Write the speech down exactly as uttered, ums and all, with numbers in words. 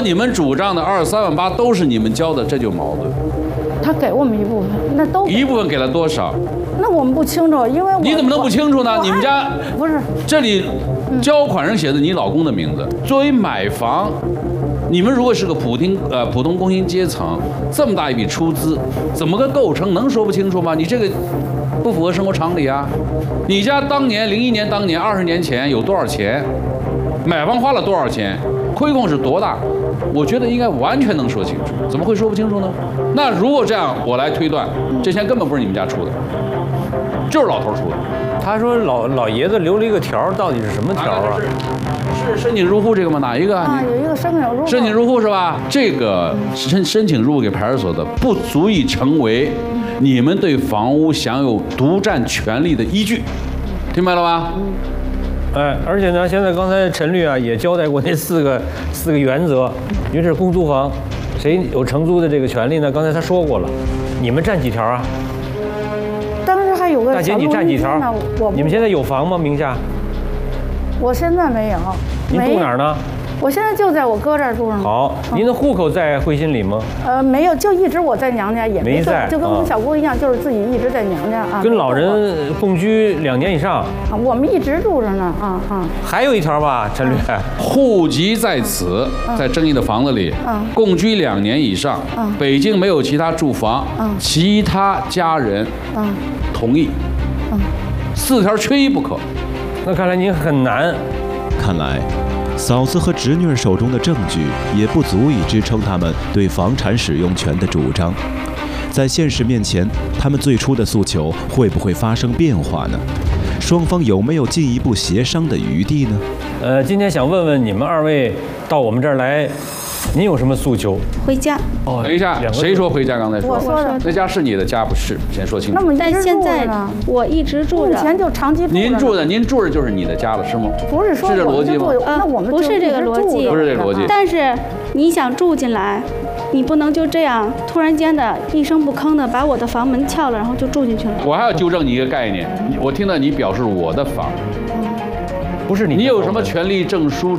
你们主张的二十三万八都是你们交的，这就矛盾。 他给我们一部分，那都一部分给了多少？ 那我们不清楚，因为我你怎么能不清楚呢？你们家不是这里交款上写的你老公的名字。作为买房，你们如果是个普通呃普通工薪阶层，这么大一笔出资，怎么个构成能说不清楚吗？你这个不符合生活常理啊！你家当年零一年当年二十年前有多少钱？买房花了多少钱？亏空是多大？我觉得应该完全能说清楚，怎么会说不清楚呢？那如果这样，我来推断，这钱根本不是你们家出的，就是老头出的。 他说老老爷子留了一个条，到底是什么条啊？ 是申请入户这个吗？哪一个啊？有一个申请入户。 申请入户是吧？这个申申请入户给派出所的，不足以成为你们对房屋享有独占权利的依据，听白了吧？ 哎，而且呢，现在刚才陈律啊也交代过那四个四个原则，因为这是公租房，谁有承租的这个权利呢？刚才他说过了，你们占几条啊？ 当时还有个大姐，你占几条？ 我你们现在有房吗？名下？ 我现在没有。 您住哪儿呢？ 我现在就在我哥这儿住上。 好，您的户口在惠新里吗？ 呃，没有，就一直我在娘家，也没在， 就跟我们小姑一样，就是自己一直在娘家啊。 跟老人共居两年以上。 啊，我们一直住着呢，啊啊。 还有一条吧，陈律， 户籍在此，在争议的房子里，共居两年以上，北京没有其他住房，其他家人同意，四条缺一不可。 那看来您很难。 看来。嫂子和侄女儿手中的证据也不足以支撑他们对房产使用权的主张，在现实面前，他们最初的诉求会不会发生变化呢？双方有没有进一步协商的余地呢？ 呃，今天想问问你们二位到我们这儿来，您有什么诉求？ 回家。 哦，等一下，谁说回家？刚才说， 我说的， 那家是你的家不是？先说清楚。 那么但现在我一直住着， 目前就长期住着。 您住的，您住着就是你的家了，是吗？ 不是说是这逻辑吗？ 那我们不是这个逻辑， 不是这个逻辑。 但是你想住进来，你不能就这样突然间的一声不吭的把我的房门撬了，然后就住进去了。 我还要纠正你一个概念，我听到你表示我的房， 不是你， 你有什么权利证书？